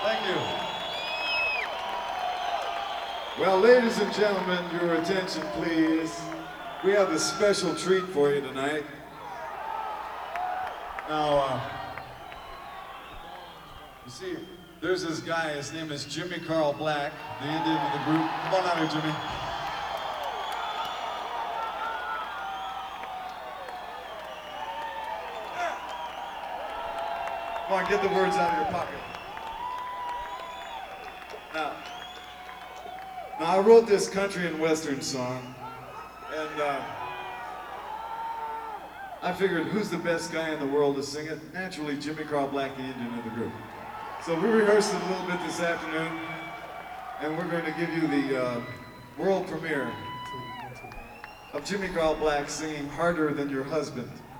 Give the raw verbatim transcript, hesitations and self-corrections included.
Thank you. Well, ladies and gentlemen, your attention, please. We have a special treat for you tonight. Now, uh, you see, there's this guy, his name is Jimmy Carl Black, the Indian of the group. Come on out here, Jimmy. Come on, get the words out of your pocket. Now, now I wrote this country and western song, and uh, I figured who's the best guy in the world to sing it? Naturally, Jimmy Carl Black, the Indian of the group. So we rehearsed it a little bit this afternoon, and we're going to give you the uh, world premiere of Jimmy Carl Black singing Harder Than Your Husband.